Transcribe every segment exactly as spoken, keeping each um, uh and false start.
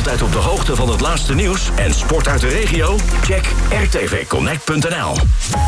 Altijd op de hoogte van het laatste nieuws en sport uit de regio? Check r t v connect punt n l.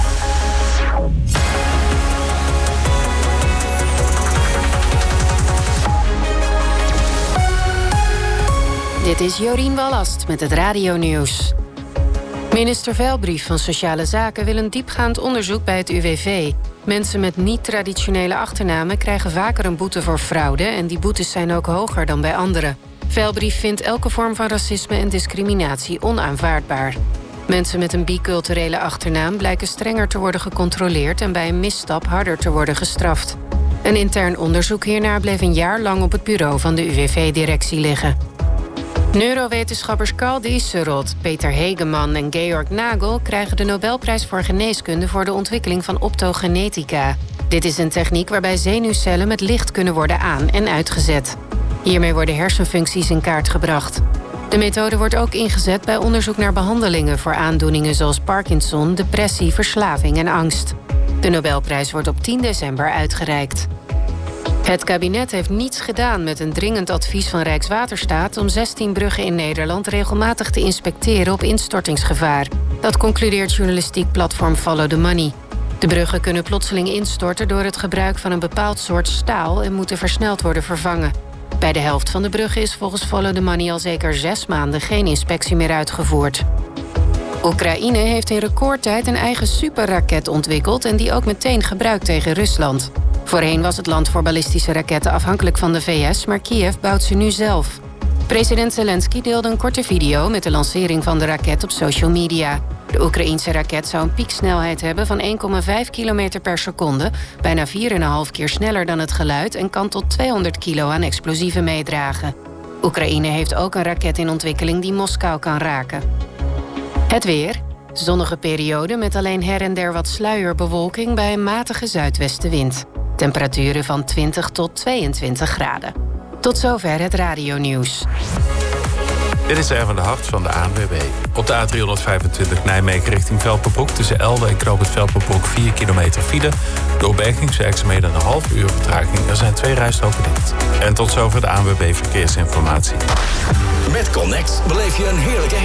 Dit is Jorien Wallast met het radionieuws. Minister Veilbrief van Sociale Zaken wil een diepgaand onderzoek bij het U W V. Mensen met niet-traditionele achternamen krijgen vaker een boete voor fraude en die boetes zijn ook hoger dan bij anderen. Veilbrief vindt elke vorm van racisme en discriminatie onaanvaardbaar. Mensen met een biculturele achternaam blijken strenger te worden gecontroleerd en bij een misstap harder te worden gestraft. Een intern onderzoek hiernaar bleef een jaar lang op het bureau van de U W V-directie liggen. Neurowetenschappers Karl Diesseroth, Peter Hegeman en Georg Nagel krijgen de Nobelprijs voor geneeskunde voor de ontwikkeling van optogenetica. Dit is een techniek waarbij zenuwcellen met licht kunnen worden aan- en uitgezet. Hiermee worden hersenfuncties in kaart gebracht. De methode wordt ook ingezet bij onderzoek naar behandelingen voor aandoeningen zoals Parkinson, depressie, verslaving en angst. De Nobelprijs wordt op tien december uitgereikt. Het kabinet heeft niets gedaan met een dringend advies van Rijkswaterstaat om zestien bruggen in Nederland regelmatig te inspecteren op instortingsgevaar. Dat concludeert journalistiek platform Follow the Money. De bruggen kunnen plotseling instorten door het gebruik van een bepaald soort staal en moeten versneld worden vervangen. Bij de helft van de bruggen is volgens Follow the Money al zeker zes maanden geen inspectie meer uitgevoerd. Oekraïne heeft in recordtijd een eigen superraket ontwikkeld en die ook meteen gebruikt tegen Rusland. Voorheen was het land voor ballistische raketten afhankelijk van de V S, maar Kiev bouwt ze nu zelf. President Zelensky deelde een korte video met de lancering van de raket op social media. De Oekraïense raket zou een pieksnelheid hebben van één komma vijf kilometer per seconde, bijna vier komma vijf keer sneller dan het geluid en kan tot tweehonderd kilo aan explosieven meedragen. Oekraïne heeft ook een raket in ontwikkeling die Moskou kan raken. Het weer. Zonnige periode met alleen her en der wat sluierbewolking bij een matige zuidwestenwind. Temperaturen van twintig tot tweeëntwintig graden. Tot zover het radionieuws. Dit is Erwin de Hart van de A N W B. Op de A driehonderdvijfentwintig Nijmegen richting Velperbroek tussen Elde en Knoop het Velperbroek vier kilometer file. Door bergingswerkzaamheden een half uur vertraging. Er zijn twee rijstroken dicht. En tot zover de A N W B Verkeersinformatie. Met Connect beleef je een heerlijke